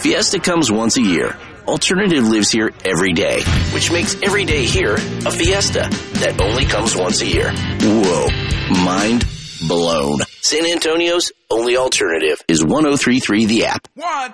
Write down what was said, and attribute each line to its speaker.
Speaker 1: Fiesta comes once a year. Alternative lives here every day, which makes every day here a fiesta that only comes once a year. Whoa. Mind blown. San Antonio's only alternative is 103.3 The App.
Speaker 2: 1,